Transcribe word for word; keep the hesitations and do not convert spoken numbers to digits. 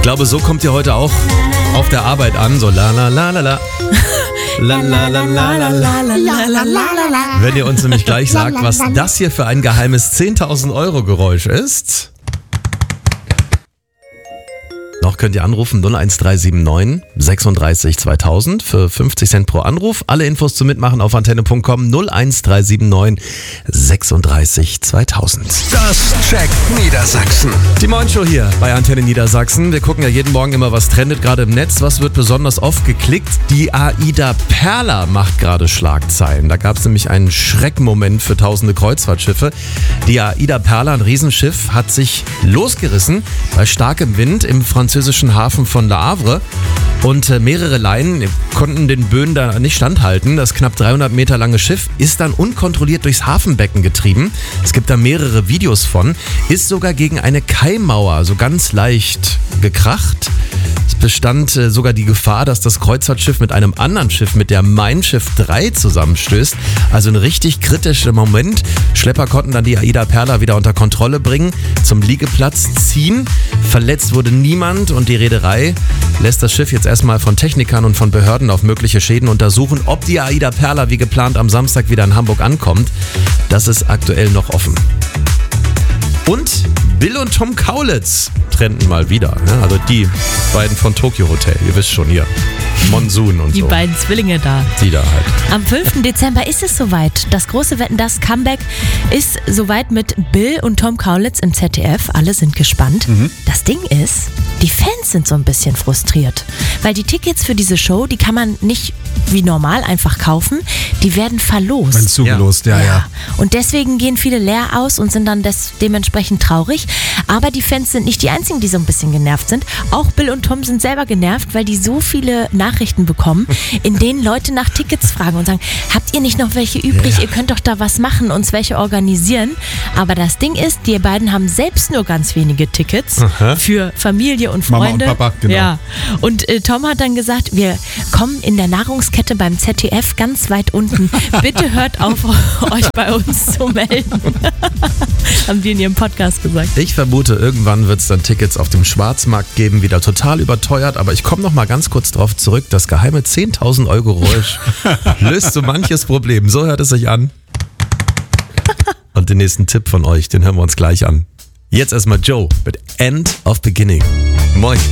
glaube, so kommt ihr heute auch auf der Arbeit an. So la la la la la. La la la la la la. Wenn ihr uns nämlich gleich sagt, was das hier für ein geheimes zehntausend Euro Geräusch ist. Noch könnt ihr anrufen null eins drei sieben neun sechsunddreißig zweitausend für fünfzig Cent pro Anruf. Alle Infos zum Mitmachen auf antenne punkt com null eins drei sieben neun sechsunddreißig zweitausend. Das checkt Niedersachsen. Die Morgenshow hier bei Antenne Niedersachsen. Wir gucken ja jeden Morgen immer, was trendet gerade im Netz. Was wird besonders oft geklickt? Die AIDA Perla macht gerade Schlagzeilen. Da gab es nämlich einen Schreckmoment für tausende Kreuzfahrtschiffe. Die AIDA Perla, ein Riesenschiff, hat sich losgerissen bei starkem Wind im französischen Hafen von Le Havre und mehrere Leinen konnten den Böen da nicht standhalten. Das knapp dreihundert Meter lange Schiff ist dann unkontrolliert durchs Hafenbecken getrieben. Es gibt da mehrere Videos von. Ist sogar gegen eine Kaimauer so ganz leicht gekracht. Es bestand äh, sogar die Gefahr, dass das Kreuzfahrtschiff mit einem anderen Schiff, mit der Mein Schiff drei, zusammenstößt. Also ein richtig kritischer Moment. Schlepper konnten dann die AIDA Perla wieder unter Kontrolle bringen, zum Liegeplatz ziehen. Verletzt wurde niemand und die Reederei lässt das Schiff jetzt erstmal von Technikern und von Behörden auf mögliche Schäden untersuchen. Ob die AIDA Perla wie geplant am Samstag wieder in Hamburg ankommt, das ist aktuell noch offen. Und Bill und Tom Kaulitz trennten mal wieder. Ja, also die beiden von Tokyo Hotel, ihr wisst schon hier. Monsun und Die so. Die beiden Zwillinge da. Die da halt. Am fünften Dezember ist es soweit. Das große Wetten, das Comeback ist soweit mit Bill und Tom Kaulitz im Z D F. Alle sind gespannt. Mhm. Das Ding ist, die Fans sind so ein bisschen frustriert. Weil die Tickets für diese Show, die kann man nicht wie normal einfach kaufen. Die werden verlost. Wenn zugelost, ja, ja, ja. Und deswegen gehen viele leer aus und sind dann des, dementsprechend traurig. Aber die Fans sind nicht die einzigen, die so ein bisschen genervt sind. Auch Bill und Tom sind selber genervt, weil die so viele Nachrichten bekommen, in denen Leute nach Tickets fragen und sagen, habt ihr nicht noch welche übrig? Ja. Ihr könnt doch da was machen, uns welche organisieren. Aber das Ding ist, die beiden haben selbst nur ganz wenige Tickets. Aha. Für Familie und Freunde. Mama und Papa, genau. Ja. Und äh, Tom hat dann gesagt, wir kommen in der Nahrungskette beim Z D F ganz weit unten. Bitte hört auf, euch bei uns zu melden. Haben die in ihrem Podcast gesagt. Ich vermute, irgendwann wird es dann Tickets auf dem Schwarzmarkt geben, wieder total überteuert. Aber ich komme noch mal ganz kurz drauf zurück. Das geheime zehntausend Euro Geräusch löst so manches Problem. So hört es sich an. Und den nächsten Tipp von euch, den hören wir uns gleich an. Jetzt erstmal Joe mit End of Beginning. Moin.